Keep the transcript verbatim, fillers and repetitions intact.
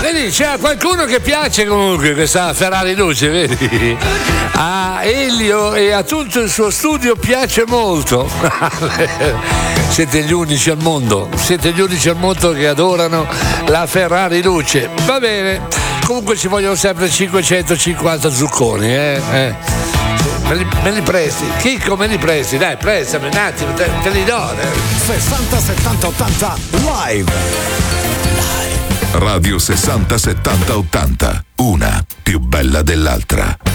vedi, c'è qualcuno che piace comunque questa Ferrari luce, vedi? A Elio e a tutto il suo studio piace molto. Siete gli unici al mondo, siete gli unici al mondo che adorano la Ferrari luce. Va bene, comunque ci vogliono sempre cinquecentocinquanta zucconi, eh? eh. Me li, me li presti? Chicco, me li presti? Dai, prestami un attimo, te, te li do. sessanta settanta ottanta live. Radio sessanta settanta ottanta, una più bella dell'altra.